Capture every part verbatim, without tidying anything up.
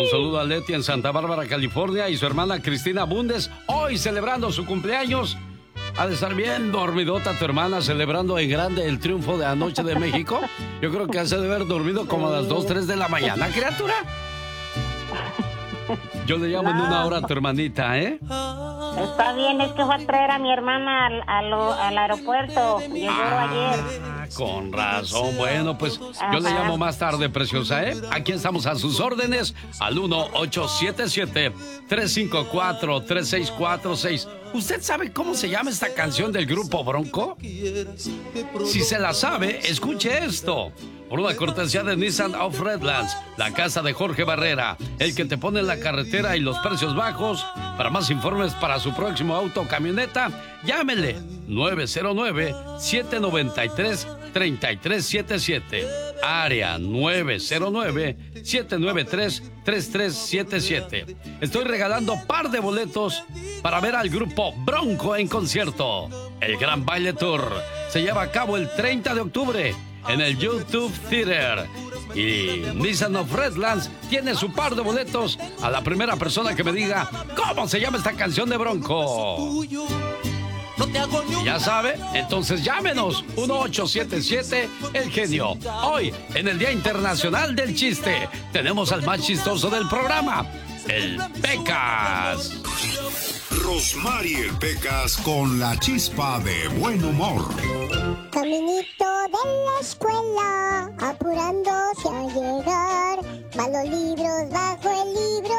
Un saludo a Leti en Santa Bárbara, California, y su hermana Cristina Bundes, hoy celebrando su cumpleaños. Ha de estar bien dormidota tu hermana, celebrando en grande el triunfo de anoche de México. Yo creo que hace de haber dormido como a las dos, tres de la mañana, criatura. Yo le llamo no. en una hora a tu hermanita, ¿eh? Está bien, es que fue a traer a mi hermana al, al, al aeropuerto. Llegó ah, ayer. Con razón. Bueno, pues Ajá. yo le llamo más tarde, preciosa, ¿eh? Aquí estamos a sus órdenes al uno ocho siete siete, tres cinco cuatro, tres seis cuatro seis. ¿Usted sabe cómo se llama esta canción del grupo Bronco? Si se la sabe, escuche esto. Por una cortesía de Nissan of Redlands, la casa de Jorge Barrera, el que te pone en la carretera y los precios bajos. Para más informes para su próximo auto o camioneta, llámele nueve cero nueve, siete nueve tres, tres tres siete siete. Área nueve cero nueve, siete nueve tres, tres tres siete siete. Estoy regalando par de boletos para ver al grupo Bronco en concierto. El Gran Baile Tour se lleva a cabo el treinta de octubre en el YouTube Theater. Y Nissan of Redlands tiene su par de boletos a la primera persona que me diga cómo se llama esta canción de Bronco. Y ya sabe, entonces llámenos uno ocho siete siete El Genio. Hoy, en el Día Internacional del Chiste, tenemos al más chistoso del programa, el Pecas. Rosmarie el Pecas con la chispa de buen humor. Caminito de la escuela, apurándose a llegar, van los libros bajo el libro,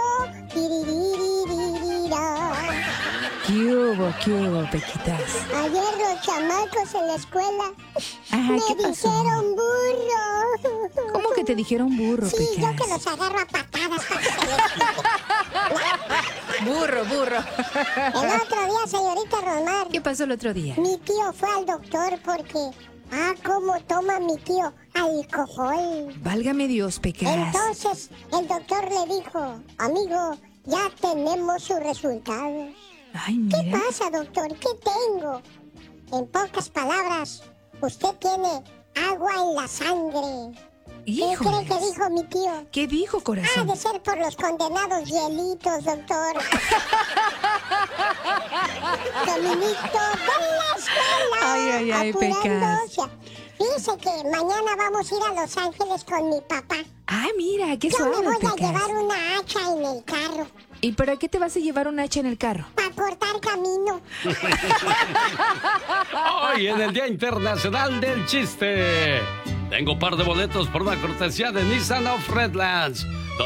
tiririririra. ¿Qué hubo, qué hubo, Pequitas? Ayer los chamacos en la escuela Ajá, me ¿qué pasó? dijeron burro. ¿Cómo que te dijeron burro, Sí, Pecas? yo que los agarro a patadas para que se les... Burro, burro. El otro día, señorita Rosmar. ¿Qué pasó el otro día? Mi tío fue al doctor porque... Ah, ¿cómo toma mi tío alcohol? Válgame Dios, Pecas. Entonces, el doctor le dijo, amigo, ya tenemos sus resultados. Ay, mira. ¿Qué pasa, doctor? ¿Qué tengo? En pocas palabras, usted tiene agua en la sangre. Híjoles. ¿Qué cree que dijo mi tío? ¿Qué dijo, corazón? Ha de ser por los condenados hielitos, doctor. Caminito de la escuela. Ay, ay, ay, Pecas. Dice que mañana vamos a ir a Los Ángeles con mi papá. Ah, mira, qué Yo suave, me voy Pecas. a llevar una hacha en el carro. ¿Y para qué te vas a llevar un hacha en el carro? Para cortar camino. Hoy en el Día Internacional del Chiste, tengo un par de boletos por una cortesía de Nissan of Redlands.